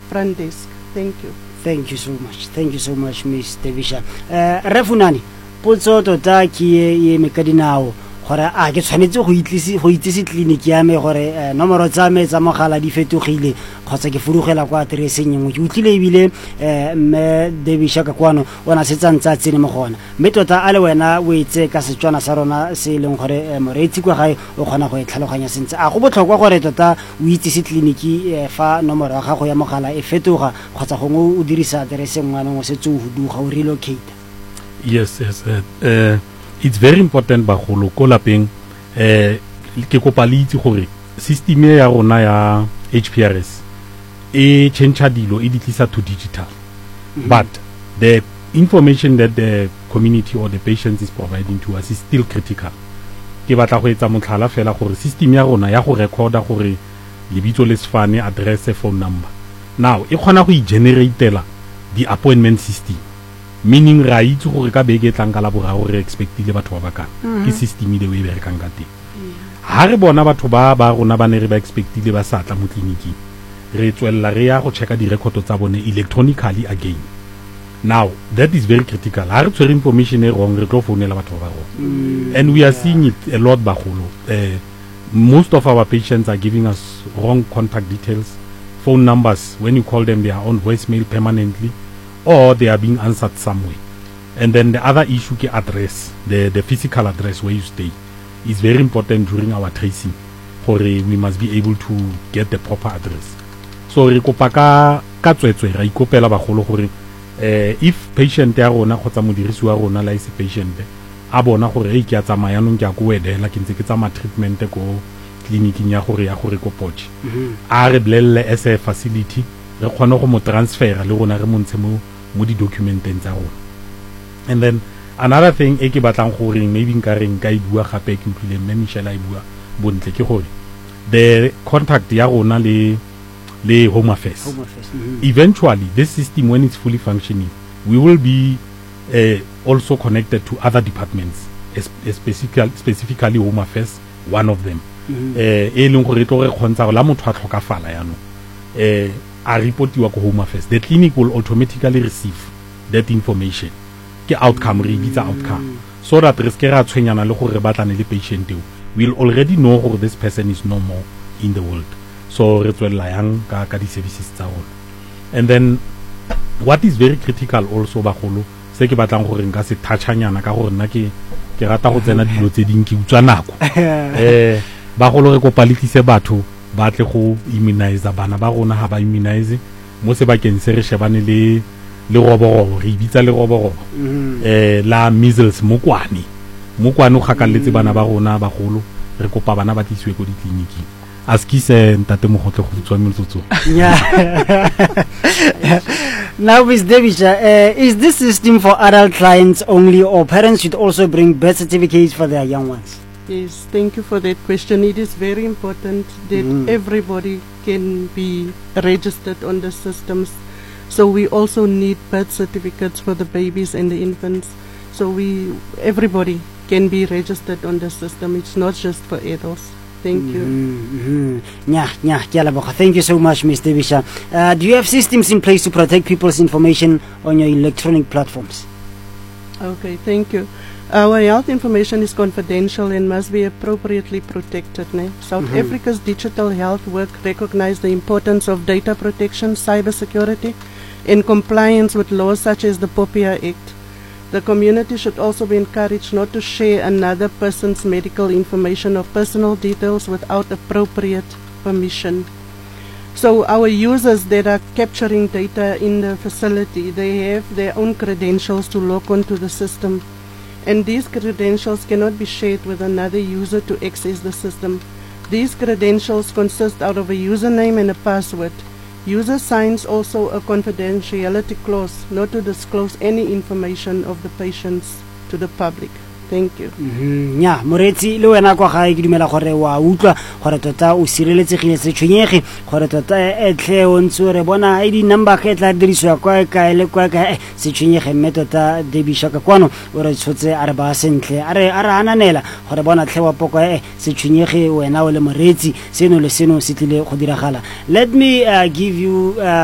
front desk. Thank you. Thank you so much. Thank you so much, Ms. Devisha. Refunani, potso tota ki ye mekadinao gore a ke tshwanetse go itsise clinic ya me gore nomoro tsa me tsa mogala di fetogile kgotsa ke furugela kwa addresseng engwe ke utlile ebile me Devisha ka kwano ona se tsantsa tsene mo gona mme tota a le wena o etse ka setswana sa rona se leng gore moreetsi kwa gae o kgona go itlhaloganya sentse a go botlhokwa gore tota o itsise clinic fa nomoro ya gago ya mogala e fetoga kgotsa gongwe o dirisa address engwe mo setse o huduga o relocate. Yes, it's very important bagolo ko lapeng ke kopa le itse gore system ya rona ya HPRS e change dilo e ditlisa to digital. But the information that the community or the patient is providing to us is still critical. Ke batla go etsa motlhala fela gore system ya rona ya go recorda gore lebitso le sefane, address, phone number now e kgona go i-generatela the appointment system, meaning ra itse gore ka beke tlang ka la boraro re expectile batho ba bakana ke system ile we berekang ka teng. Ha re bona batho ba rona ba ne re ba expectile ba sa tla mo clinic re tswella re ya go checka di record tsa bone electronically again. Now that is very critical. Ha re tswere information e wrong re tlo founela batho ba rona and we are seeing it a lot bagolo. Most of our patients are giving us wrong contact details, phone numbers. When you call them they are on voicemail permanently or they are being answered somewhere. And then the other issue ke address, the physical address where you stay is very important during our tracing. We must be able to get the proper address. So re kopa ka tswetswe ra ikopela bagolo gore if patient ya rona kgotsa modirisi wa rona la ise patient a bona gore e ke a tsamaya nong ke a go edela ke ntse ke tsama treatment ko clinicing ya gore ko Potch a re blelle as a facility re kgone go mo transfer le rona re montshe mo di documenteng tsa rona. And then another thing e ke batlang gore maybe nkareng ka ibua gape ke utlwile mme Michelle a ibua bontle ke gore the contact ya rona le Home Affairs. Eventually this system when it's fully functioning we will be also connected to other departments, specifically Home Affairs, one of them. E leng gore tlo re khontsha la motho a tlhokafala ya no a reportiwa ko Home Affairs. The clinic will automatically receive that information ke outcome re bitsa outcome so that re skera tshwenyana le gore batlane le patient eo we'll already know gore this person is no more in the world. So re tswella yang ka di services tsa rona. And then what is very critical also bagolo se ke batlang gore nka se touchanyana ka gore nna ke rata go tsena dilo tse ding ke utswa nako bagolo re kopa letise batho ba tle go immunize bana ba rona ha ba immunize mo se bakeng se re shebane le roborobo re bitsa le roborobo la measles mokwane o gakalletse bana ba rona bagolo re kopa bana ba tliswe go ditleliniki askise ntate mogotlo go tswa metsotso. Now, Ms. Devisha, is this system for adult clients only or parents should also bring birth certificates for their young ones? Yes, thank you for that question. It is very important that everybody can be registered on the systems. So we also need birth certificates for the babies and the infants. So everybody can be registered on the system. It's not just for adults. Thank you. Thank you so much, Ms. Devisha. Do you have systems in place to protect people's information on your electronic platforms? Okay, thank you. Our health information is confidential and must be appropriately protected. South Africa's digital health work recognizes the importance of data protection, cybersecurity, and compliance with laws such as the POPIA Act. The community should also be encouraged not to share another person's medical information or personal details without appropriate permission. So our users that are capturing data in the facility, they have their own credentials to log onto the system. And these credentials cannot be shared with another user to access the system. These credentials consist out of a username and a password. User signs also a confidentiality clause not to disclose any information of the patients to the public. Thank you. Moretsi le wena kwa gae ke dumela gore wa utlwa gore tota o sireletsegile se tshwenyege gore tota etle o ntse re bona ID number ke tla diriswa kwa kae le kwa kae se tshwenyege mme tota Devisha ka kwano o re tshotse a re ba sentle a re ananela gore bona tle wa poko se tshwenyege wena o le moretsi seno le seno se tlile go diragala. Let me give you